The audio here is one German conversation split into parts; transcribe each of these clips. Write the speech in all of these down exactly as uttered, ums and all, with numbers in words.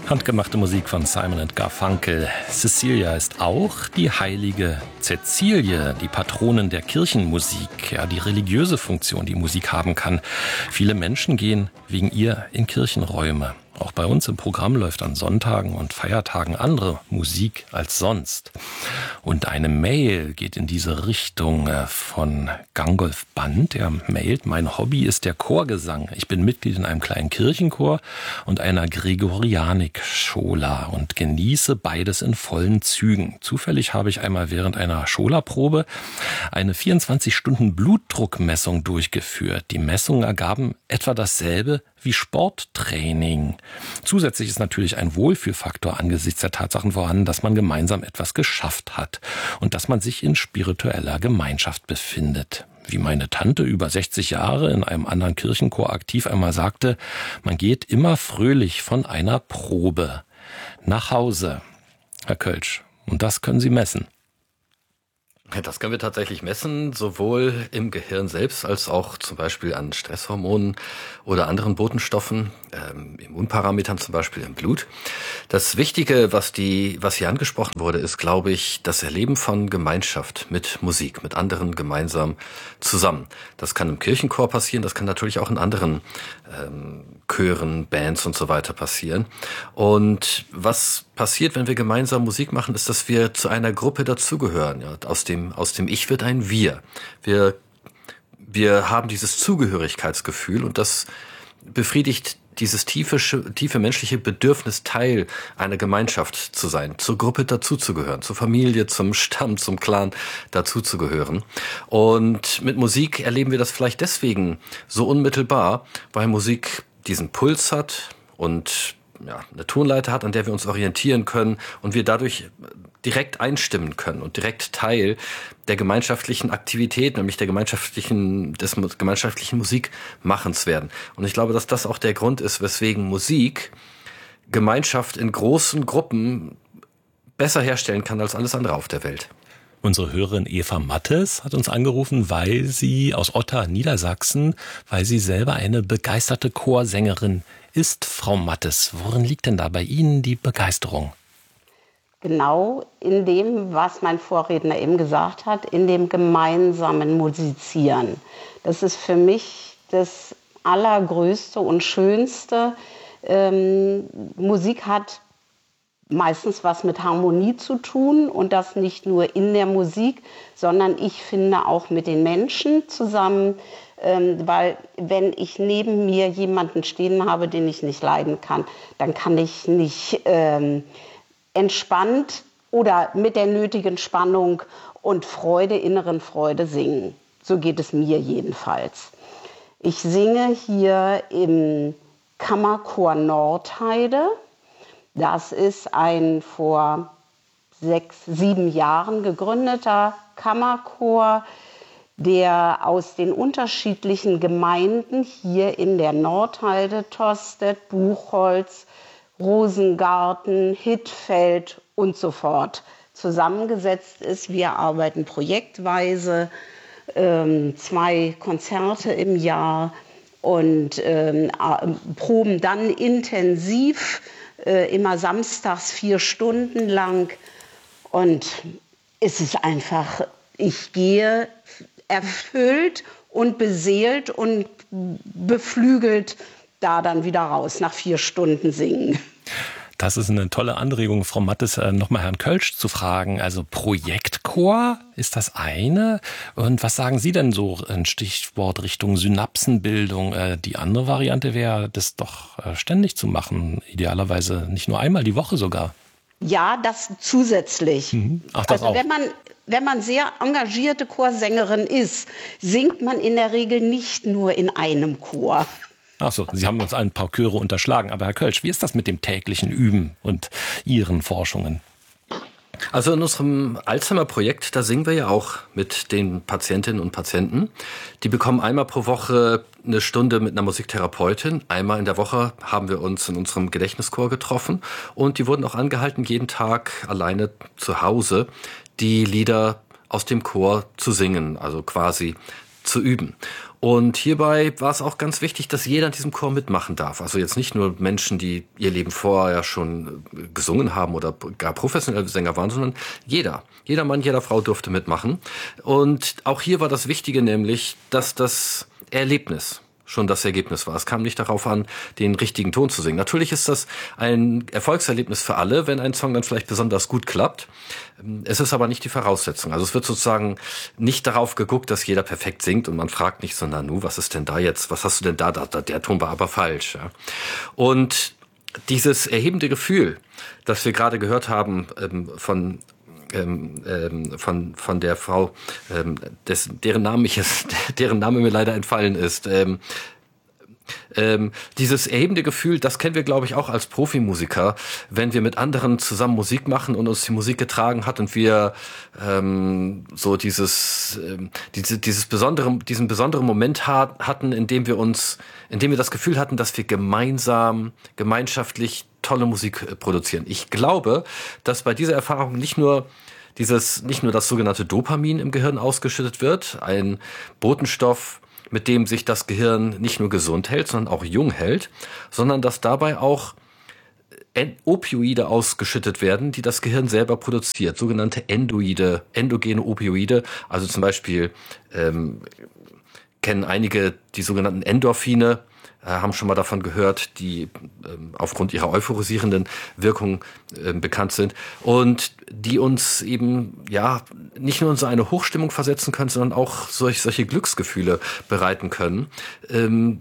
Handgemachte Musik von Simon and Garfunkel. Cecilia ist auch die heilige Cäcilie, die Patronin der Kirchenmusik, ja, die religiöse Funktion, die Musik haben kann. Viele Menschen gehen wegen ihr in Kirchenräume. Auch bei uns im Programm läuft an Sonntagen und Feiertagen andere Musik als sonst. Und eine Mail geht in diese Richtung von Gangolf Band. Er mailt: Mein Hobby ist der Chorgesang. Ich bin Mitglied in einem kleinen Kirchenchor und einer Gregorianik-Schola und genieße beides in vollen Zügen. Zufällig habe ich einmal während einer Schola-Probe eine vierundzwanzig Stunden Blutdruckmessung durchgeführt. Die Messungen ergaben etwa dasselbe wie Sporttraining. Zusätzlich ist natürlich ein Wohlfühlfaktor angesichts der Tatsachen vorhanden, dass man gemeinsam etwas geschafft hat und dass man sich in spiritueller Gemeinschaft befindet. Wie meine Tante, über sechzig Jahre, in einem anderen Kirchenchor aktiv, einmal sagte: Man geht immer fröhlich von einer Probe nach Hause. Herr Kölsch, und das können Sie messen. Das können wir tatsächlich messen, sowohl im Gehirn selbst als auch zum Beispiel an Stresshormonen oder anderen Botenstoffen, ähm, Immunparametern zum Beispiel im Blut. Das Wichtige, was die, was hier angesprochen wurde, ist, glaube ich, das Erleben von Gemeinschaft mit Musik, mit anderen gemeinsam zusammen. Das kann im Kirchenchor passieren, das kann natürlich auch in anderen ähm, Chören, Bands und so weiter passieren. Und was passiert, wenn wir gemeinsam Musik machen, ist, dass wir zu einer Gruppe dazugehören. Ja, aus dem aus dem Ich wird ein Wir. Wir wir haben dieses Zugehörigkeitsgefühl und das befriedigt dieses tiefe tiefe menschliche Bedürfnis, Teil einer Gemeinschaft zu sein, zur Gruppe dazuzugehören, zur Familie, zum Stamm, zum Clan dazuzugehören. Und mit Musik erleben wir das vielleicht deswegen so unmittelbar, weil Musik diesen Puls hat und ja, eine Tonleiter hat, an der wir uns orientieren können und wir dadurch direkt einstimmen können und direkt Teil der gemeinschaftlichen Aktivität, nämlich der gemeinschaftlichen, des gemeinschaftlichen Musikmachens werden. Und ich glaube, dass das auch der Grund ist, weswegen Musik Gemeinschaft in großen Gruppen besser herstellen kann als alles andere auf der Welt. Unsere Hörerin Eva Mattes hat uns angerufen, weil sie aus Otta, Niedersachsen, weil sie selber eine begeisterte Chorsängerin ist. Frau Mattes, worin liegt denn da bei Ihnen die Begeisterung? Genau in dem, was mein Vorredner eben gesagt hat, in dem gemeinsamen Musizieren. Das ist für mich das Allergrößte und Schönste. Ähm, Musik hat meistens was mit Harmonie zu tun und das nicht nur in der Musik, sondern ich finde auch mit den Menschen zusammen, ähm, weil wenn ich neben mir jemanden stehen habe, den ich nicht leiden kann, dann kann ich nicht ähm, entspannt oder mit der nötigen Spannung und Freude, inneren Freude singen. So geht es mir jedenfalls. Ich singe hier im Kammerchor Nordheide. Das ist ein vor sechs, sieben Jahren gegründeter Kammerchor, der aus den unterschiedlichen Gemeinden hier in der Nordheide, Tostedt, Buchholz, Rosengarten, Hittfeld und so fort zusammengesetzt ist. Wir arbeiten projektweise, ähm, zwei Konzerte im Jahr und ähm, proben dann intensiv, äh, immer samstags vier Stunden lang. Und es ist einfach, ich gehe erfüllt und beseelt und beflügelt da dann wieder raus, nach vier Stunden singen. Das ist eine tolle Anregung, Frau Mattes, nochmal Herrn Kölsch zu fragen. Also Projektchor ist das eine. Und was sagen Sie denn so in Stichwort Richtung Synapsenbildung? Die andere Variante wäre, das doch ständig zu machen. Idealerweise nicht nur einmal die Woche sogar. Ja, das zusätzlich. Mhm. Ach, das also auch. wenn man Wenn man sehr engagierte Chorsängerin ist, singt man in der Regel nicht nur in einem Chor. Ach so, Sie haben uns ein paar Chöre unterschlagen. Aber Herr Kölsch, wie ist das mit dem täglichen Üben und Ihren Forschungen? Also in unserem Alzheimer-Projekt, da singen wir ja auch mit den Patientinnen und Patienten. Die bekommen einmal pro Woche eine Stunde mit einer Musiktherapeutin. Einmal in der Woche haben wir uns in unserem Gedächtnischor getroffen. Und die wurden auch angehalten, jeden Tag alleine zu Hause die Lieder aus dem Chor zu singen. Also quasi zu üben. Und hierbei war es auch ganz wichtig, dass jeder in diesem Chor mitmachen darf. Also jetzt nicht nur Menschen, die ihr Leben vorher schon gesungen haben oder gar professionelle Sänger waren, sondern jeder. Jeder Mann, jeder Frau durfte mitmachen. Und auch hier war das Wichtige nämlich, dass das Erlebnis schon das Ergebnis war. Es kam nicht darauf an, den richtigen Ton zu singen. Natürlich ist das ein Erfolgserlebnis für alle, wenn ein Song dann vielleicht besonders gut klappt. Es ist aber nicht die Voraussetzung. Also es wird sozusagen nicht darauf geguckt, dass jeder perfekt singt und man fragt nicht so, na nu, was ist denn da jetzt? Was hast du denn da? da, da der Ton war aber falsch. Ja. Und dieses erhebende Gefühl, das wir gerade gehört haben ähm, von Ähm, ähm, von von der Frau, ähm, des, deren Name ich jetzt, deren Name mir leider entfallen ist. Ähm, ähm, dieses erhebende Gefühl, das kennen wir, glaube ich, auch als Profimusiker, wenn wir mit anderen zusammen Musik machen und uns die Musik getragen hat und wir ähm, so dieses ähm, diese, dieses besondere, diesen besonderen Moment hat, hatten, in dem wir uns, in dem wir das Gefühl hatten, dass wir gemeinsam, gemeinschaftlich tolle Musik produzieren. Ich glaube, dass bei dieser Erfahrung nicht nur dieses, nicht nur das sogenannte Dopamin im Gehirn ausgeschüttet wird, ein Botenstoff, mit dem sich das Gehirn nicht nur gesund hält, sondern auch jung hält, sondern dass dabei auch Opioide ausgeschüttet werden, die das Gehirn selber produziert, sogenannte Endoide, endogene Opioide, also zum Beispiel ähm, kennen einige die sogenannten Endorphine, haben schon mal davon gehört, die ähm, aufgrund ihrer euphorisierenden Wirkung äh, bekannt sind und die uns eben ja nicht nur in so eine Hochstimmung versetzen können, sondern auch solch, solche Glücksgefühle bereiten können, ähm,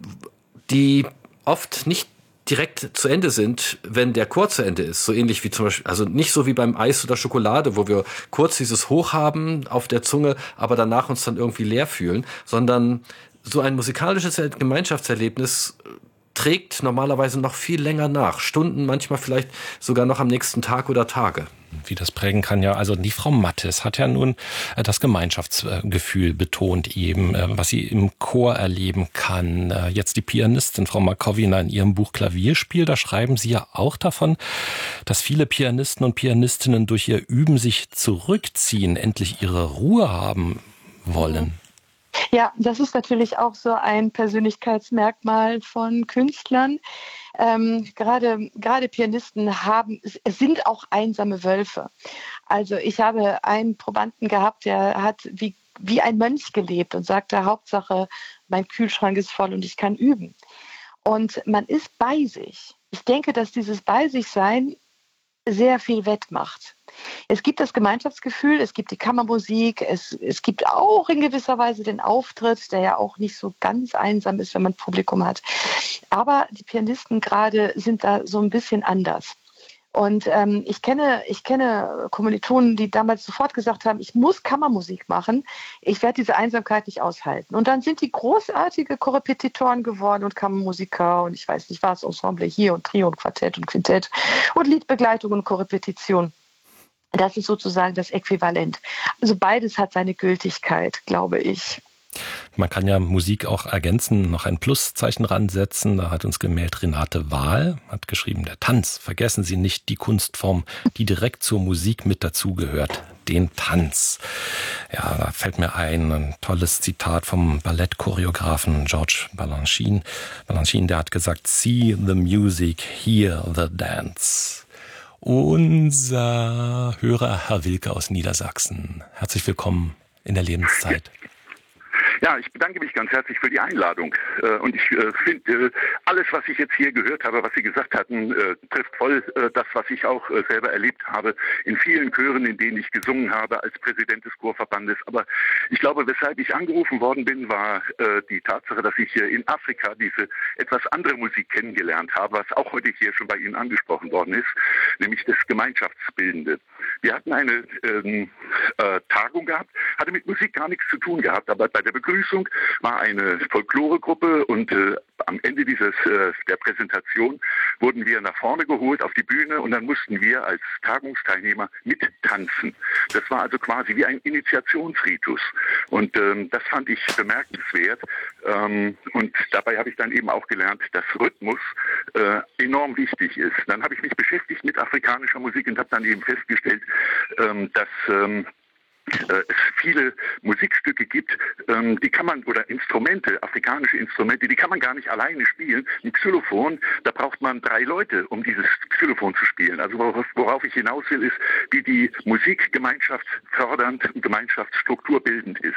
die oft nicht direkt zu Ende sind, wenn der Chor zu Ende ist. So ähnlich wie zum Beispiel, also nicht so wie beim Eis oder Schokolade, wo wir kurz dieses Hoch haben auf der Zunge, aber danach uns dann irgendwie leer fühlen, sondern so ein musikalisches Gemeinschaftserlebnis trägt normalerweise noch viel länger nach. Stunden, manchmal vielleicht sogar noch am nächsten Tag oder Tage. Wie das prägen kann, ja. Also die Frau Mattes hat ja nun das Gemeinschaftsgefühl betont eben, was sie im Chor erleben kann. Jetzt die Pianistin Frau Markowina in ihrem Buch Klavierspiel, da schreiben sie ja auch davon, dass viele Pianisten und Pianistinnen durch ihr Üben sich zurückziehen, endlich ihre Ruhe haben wollen. Ja, das ist natürlich auch so ein Persönlichkeitsmerkmal von Künstlern. Ähm, gerade, gerade Pianisten haben, sind auch einsame Wölfe. Also ich habe einen Probanden gehabt, der hat wie, wie ein Mönch gelebt und sagte, Hauptsache, mein Kühlschrank ist voll und ich kann üben. Und man ist bei sich. Ich denke, dass dieses Bei sich sein sehr viel wettmacht. Es gibt das Gemeinschaftsgefühl, es gibt die Kammermusik, es, es gibt auch in gewisser Weise den Auftritt, der ja auch nicht so ganz einsam ist, wenn man Publikum hat. Aber die Pianisten gerade sind da so ein bisschen anders. Und ähm, ich kenne, ich kenne Kommilitonen, die damals sofort gesagt haben, ich muss Kammermusik machen, ich werde diese Einsamkeit nicht aushalten. Und dann sind die großartige Korrepetitoren geworden und Kammermusiker und ich weiß nicht was, Ensemble hier und Trio und Quartett und Quintett und Liedbegleitung und Korrepetition. Das ist sozusagen das Äquivalent. Also beides hat seine Gültigkeit, glaube ich. Man kann ja Musik auch ergänzen, noch ein Pluszeichen ransetzen. Da hat uns gemeldet Renate Wahl, hat geschrieben, der Tanz. Vergessen Sie nicht die Kunstform, die direkt zur Musik mit dazugehört, den Tanz. Ja, da fällt mir ein, ein tolles Zitat vom Ballettchoreografen George Balanchine. Balanchine, der hat gesagt, see the music, hear the dance. Unser Hörer Herr Wilke aus Niedersachsen. Herzlich willkommen in der Lebenszeit. Ja, ich bedanke mich ganz herzlich für die Einladung. Und ich finde, alles, was ich jetzt hier gehört habe, was Sie gesagt hatten, trifft voll das, was ich auch selber erlebt habe in vielen Chören, in denen ich gesungen habe als Präsident des Chorverbandes. Aber ich glaube, weshalb ich angerufen worden bin, war die Tatsache, dass ich hier in Afrika diese etwas andere Musik kennengelernt habe, was auch heute hier schon bei Ihnen angesprochen worden ist, nämlich das Gemeinschaftsbildende. Wir hatten eine ähm, äh, Tagung gehabt, hatte mit Musik gar nichts zu tun gehabt, aber bei der Begrüßung war eine Folkloregruppe und äh, am Ende dieses äh, der Präsentation wurden wir nach vorne geholt auf die Bühne und dann mussten wir als Tagungsteilnehmer mittanzen. Das war also quasi wie ein Initiationsritus und ähm, das fand ich bemerkenswert ähm, und dabei habe ich dann eben auch gelernt, dass Rhythmus äh, enorm wichtig ist. Dann habe ich mich beschäftigt mit afrikanischer Musik und habe dann eben festgestellt, ähm, dass ähm, äh, es viele Musikstücke gibt, ähm, die kann man, oder Instrumente, afrikanische Instrumente, die kann man gar nicht alleine spielen. Ein Xylophon, da braucht man drei Leute, um dieses Xylophon zu spielen. Also worauf, worauf ich hinaus will, ist, wie die Musik gemeinschaftsfördernd und gemeinschaftsstrukturbildend ist.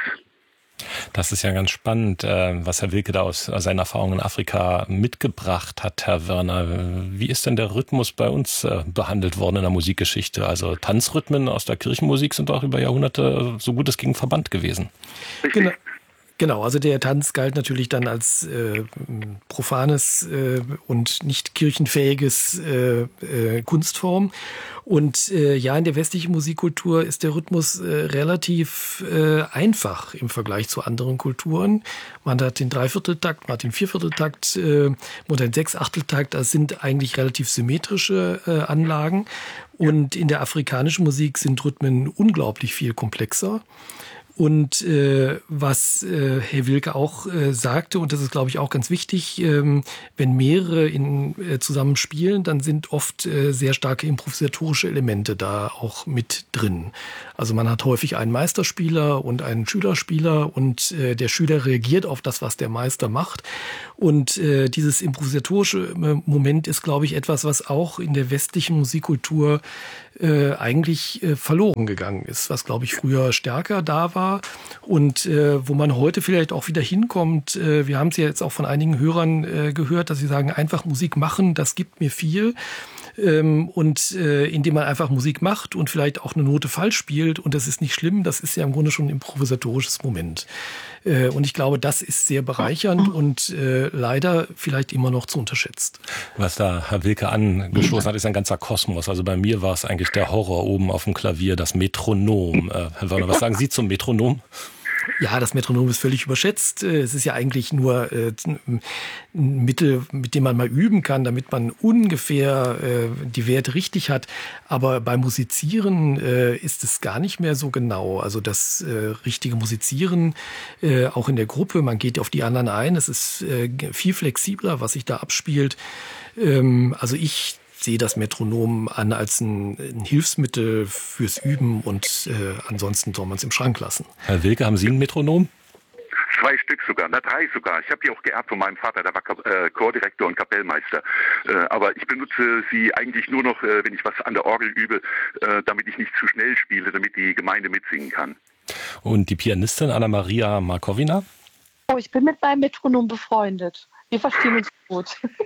Das ist ja ganz spannend, was Herr Wilke da aus seinen Erfahrungen in Afrika mitgebracht hat, Herr Wörner. Wie ist denn der Rhythmus bei uns behandelt worden in der Musikgeschichte? Also Tanzrhythmen aus der Kirchenmusik sind auch über Jahrhunderte so gut es ging verbannt gewesen. Genau. Genau, also der Tanz galt natürlich dann als äh, profanes äh, und nicht kirchenfähiges äh, äh, Kunstform. Und äh, ja, in der westlichen Musikkultur ist der Rhythmus äh, relativ äh, einfach im Vergleich zu anderen Kulturen. Man hat den Dreivierteltakt, man hat den Viervierteltakt, äh, man hat den Sechsachteltakt. Das sind eigentlich relativ symmetrische äh, Anlagen. Und in der afrikanischen Musik sind Rhythmen unglaublich viel komplexer. Und äh, was äh, Herr Wilke auch äh, sagte, und das ist, glaube ich, auch ganz wichtig, ähm, wenn mehrere in, äh, zusammen spielen, dann sind oft äh, sehr starke improvisatorische Elemente da auch mit drin. Also man hat häufig einen Meisterspieler und einen Schülerspieler und äh, der Schüler reagiert auf das, was der Meister macht. Und äh, dieses improvisatorische Moment ist, glaube ich, etwas, was auch in der westlichen Musikkultur äh, eigentlich äh, verloren gegangen ist, was, glaube ich, früher stärker da war und äh, wo man heute vielleicht auch wieder hinkommt. Äh, wir haben es ja jetzt auch von einigen Hörern äh, gehört, dass sie sagen, einfach Musik machen, das gibt mir viel. Ähm, und äh, indem man einfach Musik macht und vielleicht auch eine Note falsch spielt und das ist nicht schlimm, das ist ja im Grunde schon ein improvisatorisches Moment. Äh, und ich glaube, das ist sehr bereichernd und äh, leider vielleicht immer noch zu unterschätzt. Was da Herr Wilke angestoßen hat, ist ein ganzer Kosmos. Also bei mir war es eigentlich der Horror oben auf dem Klavier, das Metronom. Äh, Herr Wörner, was sagen Sie zum Metronom? Ja, das Metronom ist völlig überschätzt. Es ist ja eigentlich nur äh, ein Mittel, mit dem man mal üben kann, damit man ungefähr äh, die Werte richtig hat. Aber beim Musizieren äh, ist es gar nicht mehr so genau. Also das äh, richtige Musizieren, äh, auch in der Gruppe, man geht auf die anderen ein. Es ist äh, viel flexibler, was sich da abspielt. Ähm, also ich sehe das Metronom an als ein, ein Hilfsmittel fürs Üben und äh, ansonsten soll man es im Schrank lassen. Herr Wilke, haben Sie ein Metronom? Zwei Stück sogar, na drei sogar. Ich habe die auch geerbt von meinem Vater, der war äh, Chordirektor und Kapellmeister. Äh, aber ich benutze sie eigentlich nur noch, äh, wenn ich was an der Orgel übe, äh, damit ich nicht zu schnell spiele, damit die Gemeinde mitsingen kann. Und die Pianistin Anna-Maria Markowina? Oh, ich bin mit meinem Metronom befreundet. Wir verstehen uns gut.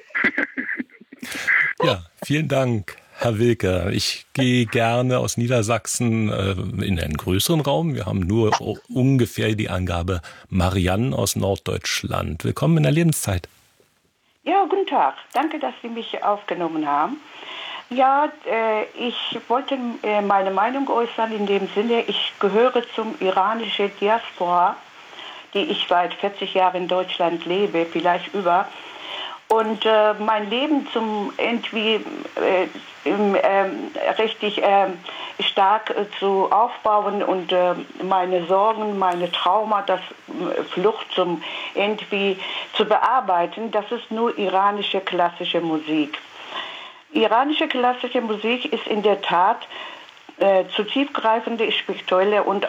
Ja, vielen Dank, Herr Wilke. Ich gehe gerne aus Niedersachsen äh, in einen größeren Raum. Wir haben nur o- ungefähr die Angabe Marianne aus Norddeutschland. Willkommen in der Lebenszeit. Ja, guten Tag. Danke, dass Sie mich aufgenommen haben. Ja, äh, ich wollte äh, meine Meinung äußern in dem Sinne, ich gehöre zum iranischen Diaspora, die ich seit vierzig Jahren in Deutschland lebe, vielleicht über. Und äh, mein Leben zum irgendwie äh, äh, richtig äh, stark äh, zu aufbauen und äh, meine Sorgen, meine Trauma, das äh, Flucht zum irgendwie zu bearbeiten, das ist nur iranische klassische Musik. Iranische klassische Musik ist in der Tat äh, zu tiefgreifende spirituelle und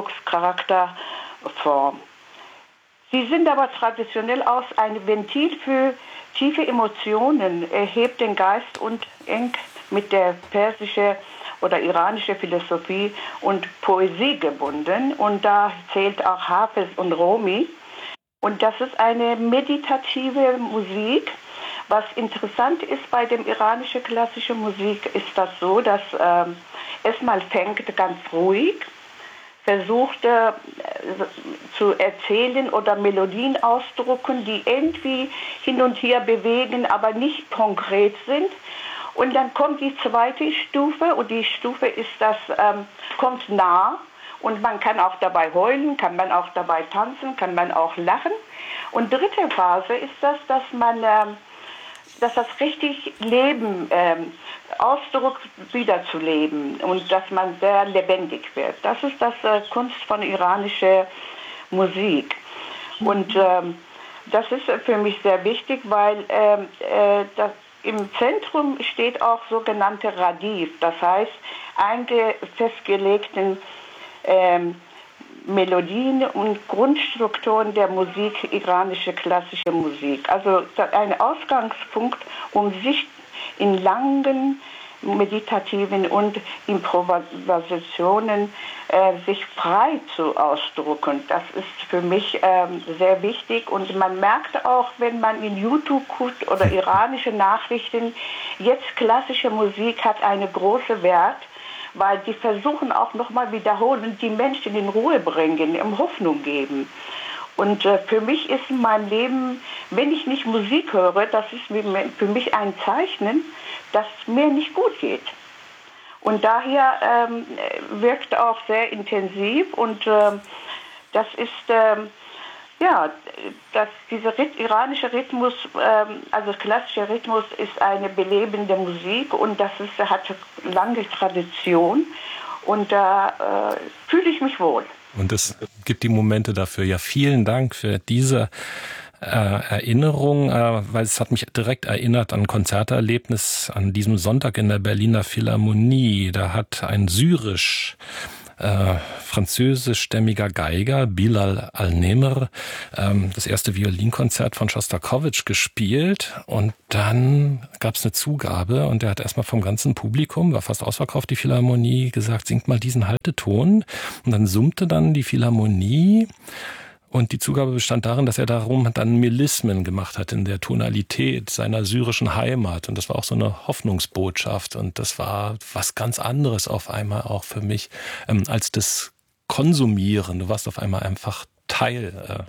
Ausdruckscharakterform. Sie sind aber traditionell aus ein Ventil für tiefe Emotionen, erhebt den Geist und eng mit der persischen oder iranischen Philosophie und Poesie gebunden. Und da zählt auch Hafiz und Rumi. Und das ist eine meditative Musik. Was interessant ist bei dem iranischen klassischen Musik, ist das so, dass äh, erstmal fängt ganz ruhig, versucht äh, zu erzählen oder Melodien ausdrucken, die irgendwie hin und her bewegen, aber nicht konkret sind. Und dann kommt die zweite Stufe und die Stufe ist, das ähm, kommt nah und man kann auch dabei heulen, kann man auch dabei tanzen, kann man auch lachen. Und dritte Phase ist das, dass man ähm, dass das richtig Leben, ähm, Ausdruck wiederzuleben und dass man sehr lebendig wird. Das ist das äh, Kunst von iranischer Musik. Und ähm, das ist für mich sehr wichtig, weil ähm, äh, das, im Zentrum steht auch sogenannte Radif, das heißt einen festgelegten ähm, Melodien und Grundstrukturen der Musik, iranische klassische Musik. Also ein Ausgangspunkt, um sich in langen meditativen und Improvisationen äh, sich frei zu ausdrücken. Das ist für mich ähm, sehr wichtig und man merkt auch, wenn man in YouTube guckt oder iranische Nachrichten, jetzt klassische Musik hat einen großen Wert, weil die versuchen auch nochmal wiederholen, die Menschen in Ruhe bringen, im Hoffnung geben. Und äh, für mich ist in meinem Leben, wenn ich nicht Musik höre, das ist für mich ein Zeichen, dass es mir nicht gut geht. Und daher ähm, wirkt auch sehr intensiv und ähm, das ist, ähm, ja, das, dieser Rhyth- iranische Rhythmus, ähm, also klassischer Rhythmus ist eine belebende Musik und das ist, hat lange Tradition und da äh, fühle ich mich wohl. Und es gibt die Momente dafür. Ja, vielen Dank für diese äh, Erinnerung, äh, weil es hat mich direkt erinnert an ein Konzerterlebnis an diesem Sonntag in der Berliner Philharmonie. Da hat ein syrisch Äh, französischstämmiger Geiger, Bilal Al-Nemr, ähm, das erste Violinkonzert von Schostakowitsch gespielt und dann gab es eine Zugabe und er hat erstmal vom ganzen Publikum, war fast ausverkauft die Philharmonie, gesagt, singt mal diesen Halteton und dann summte dann die Philharmonie. Und die Zugabe bestand darin, dass er darum dann Melismen gemacht hat in der Tonalität seiner syrischen Heimat. Und das war auch so eine Hoffnungsbotschaft. Und das war was ganz anderes auf einmal auch für mich ähm, als das Konsumieren. Du warst auf einmal einfach Teil äh,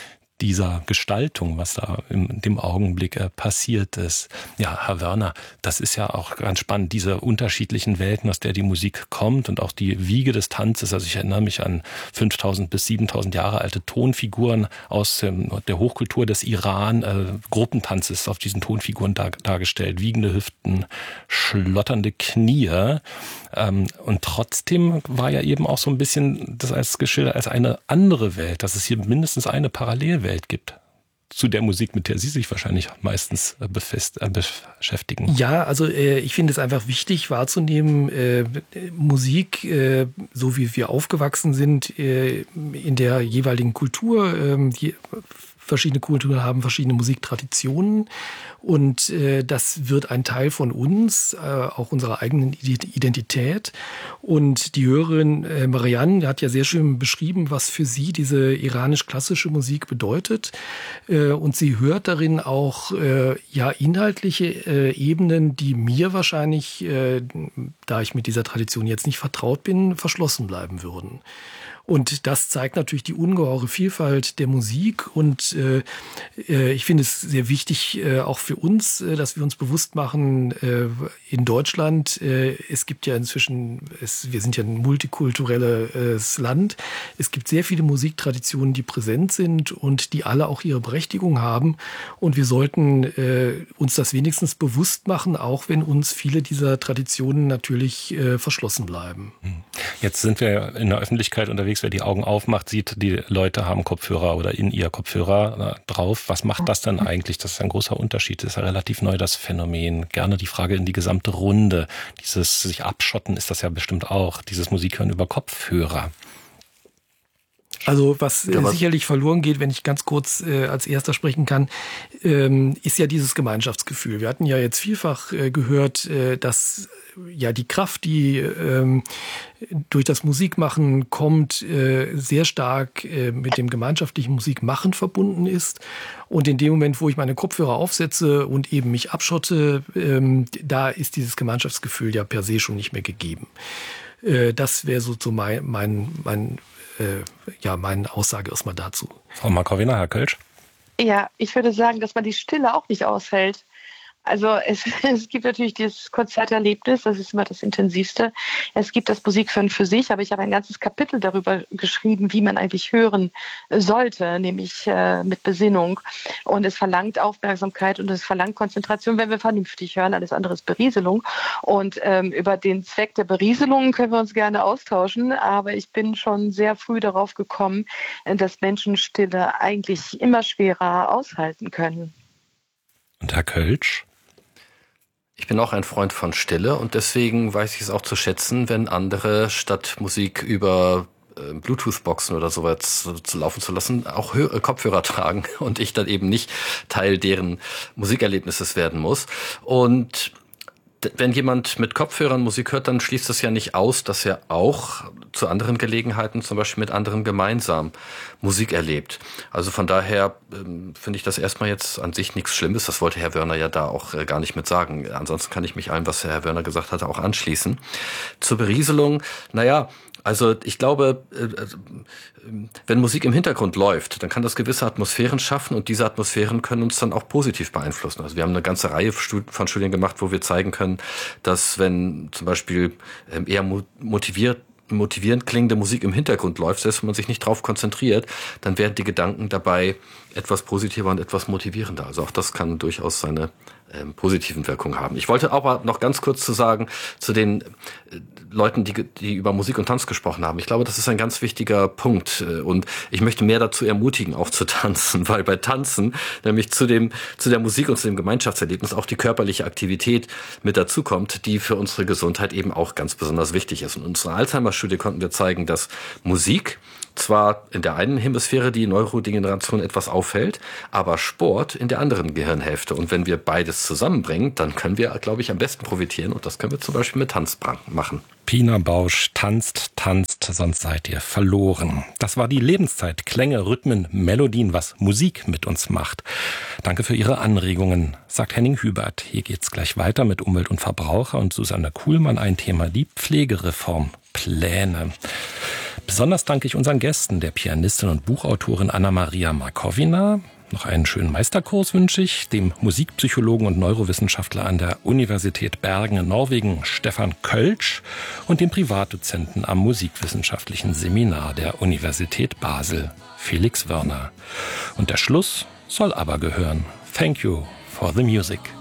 dieser Gestaltung, was da in dem Augenblick äh, passiert ist. Ja, Herr Wörner, das ist ja auch ganz spannend, diese unterschiedlichen Welten, aus der die Musik kommt und auch die Wiege des Tanzes. Also ich erinnere mich an fünftausend bis siebentausend Jahre alte Tonfiguren aus ähm, der Hochkultur des Iran. Äh, Gruppentanz ist auf diesen Tonfiguren dar- dargestellt. Wiegende Hüften, schlotternde Knie. Ähm, und trotzdem war ja eben auch so ein bisschen das als geschildert als eine andere Welt, dass es hier mindestens eine Parallelwelt gibt zu der Musik, mit der Sie sich wahrscheinlich meistens befest, äh, beschäftigen. Ja, also äh, ich finde es einfach wichtig wahrzunehmen, äh, Musik, äh, so wie wir aufgewachsen sind, äh, in der jeweiligen Kultur, äh, die verschiedene Kulturen haben verschiedene Musiktraditionen und äh, das wird ein Teil von uns, äh, auch unserer eigenen Identität. Und die Hörerin äh, Marianne hat ja sehr schön beschrieben, was für sie diese iranisch-klassische Musik bedeutet. Äh, und sie hört darin auch äh, ja inhaltliche äh, Ebenen, die mir wahrscheinlich, äh, da ich mit dieser Tradition jetzt nicht vertraut bin, verschlossen bleiben würden. Und das zeigt natürlich die ungeheure Vielfalt der Musik. Und äh, ich finde es sehr wichtig, äh, auch für uns, äh, dass wir uns bewusst machen, äh, in Deutschland, äh, es gibt ja inzwischen, es, wir sind ja ein multikulturelles Land, es gibt sehr viele Musiktraditionen, die präsent sind und die alle auch ihre Berechtigung haben. Und wir sollten äh, uns das wenigstens bewusst machen, auch wenn uns viele dieser Traditionen natürlich äh, verschlossen bleiben. Jetzt sind wir in der Öffentlichkeit unterwegs. Wer die Augen aufmacht, sieht, die Leute haben Kopfhörer oder in ihr Kopfhörer drauf. Was macht das denn eigentlich? Das ist ein großer Unterschied. Das ist ja relativ neu, das Phänomen. Gerne die Frage in die gesamte Runde. Dieses sich abschotten ist das ja bestimmt auch. Dieses Musikhören über Kopfhörer. Also was, ja, was sicherlich verloren geht, wenn ich ganz kurz äh, als Erster sprechen kann, ähm, ist ja dieses Gemeinschaftsgefühl. Wir hatten ja jetzt vielfach äh, gehört, äh, dass ja die Kraft, die ähm, durch das Musikmachen kommt, äh, sehr stark äh, mit dem gemeinschaftlichen Musikmachen verbunden ist. Und in dem Moment, wo ich meine Kopfhörer aufsetze und eben mich abschotte, ähm, da ist dieses Gemeinschaftsgefühl ja per se schon nicht mehr gegeben. Äh, das wäre so, so mein, mein, mein Äh, ja, meine Aussage erstmal dazu. Frau Markowina, Herr Kölsch? Ja, ich würde sagen, dass man die Stille auch nicht aushält. Also es, es gibt natürlich dieses Konzerterlebnis, das ist immer das Intensivste. Es gibt das Musikhören für sich, aber ich habe ein ganzes Kapitel darüber geschrieben, wie man eigentlich hören sollte, nämlich äh, mit Besinnung. Und es verlangt Aufmerksamkeit und es verlangt Konzentration, wenn wir vernünftig hören. Alles andere ist Berieselung. Und ähm, über den Zweck der Berieselung können wir uns gerne austauschen, aber ich bin schon sehr früh darauf gekommen, dass Menschen Stille eigentlich immer schwerer aushalten können. Und Herr Kölsch? Ich bin auch ein Freund von Stille und deswegen weiß ich es auch zu schätzen, wenn andere statt Musik über äh, Bluetooth-Boxen oder sowas zu, zu laufen zu lassen, auch Hör- äh, Kopfhörer tragen und ich dann eben nicht Teil deren Musikerlebnisses werden muss. Und wenn jemand mit Kopfhörern Musik hört, dann schließt das ja nicht aus, dass er auch zu anderen Gelegenheiten, zum Beispiel mit anderen gemeinsam Musik erlebt. Also von daher ähm, finde ich das erstmal jetzt an sich nichts Schlimmes. Das wollte Herr Wörner ja da auch äh, gar nicht mit sagen. Ansonsten kann ich mich allem, was Herr Wörner gesagt hatte, auch anschließen. Zur Berieselung, naja, also ich glaube, wenn Musik im Hintergrund läuft, dann kann das gewisse Atmosphären schaffen und diese Atmosphären können uns dann auch positiv beeinflussen. Also wir haben eine ganze Reihe von Studien gemacht, wo wir zeigen können, dass wenn zum Beispiel eher motiviert motivierend klingende Musik im Hintergrund läuft, selbst wenn man sich nicht drauf konzentriert, dann werden die Gedanken dabei etwas positiver und etwas motivierender. Also auch das kann durchaus seine ähm, positiven Wirkungen haben. Ich wollte aber noch ganz kurz zu sagen, zu den äh, Leuten, die, die über Musik und Tanz gesprochen haben. Ich glaube, das ist ein ganz wichtiger Punkt äh, und ich möchte mehr dazu ermutigen, auch zu tanzen, weil bei Tanzen nämlich zu dem, zu der Musik und zu dem Gemeinschaftserlebnis auch die körperliche Aktivität mit dazukommt, die für unsere Gesundheit eben auch ganz besonders wichtig ist. Und in unserer Alzheimer-Studie konnten wir zeigen, dass Musik zwar in der einen Hemisphäre die Neurodegeneration etwas aufhält, aber Sport in der anderen Gehirnhälfte. Und wenn wir beides zusammenbringen, dann können wir, glaube ich, am besten profitieren. Und das können wir zum Beispiel mit Tanz machen. Pina Bausch tanzt, tanzt, sonst seid ihr verloren. Das war die Lebenszeit. Klänge, Rhythmen, Melodien, was Musik mit uns macht. Danke für Ihre Anregungen, sagt Henning Hubert. Hier geht's gleich weiter mit Umwelt und Verbraucher und Susanne Kuhlmann. Ein Thema, die Pflegereformpläne. Besonders danke ich unseren Gästen, der Pianistin und Buchautorin Anna-Maria Markowina. Noch einen schönen Meisterkurs wünsche ich dem Musikpsychologen und Neurowissenschaftler an der Universität Bergen in Norwegen, Stefan Kölsch, und dem Privatdozenten am Musikwissenschaftlichen Seminar der Universität Basel, Felix Wörner. Und der Schluss soll aber gehören. Thank you for the music.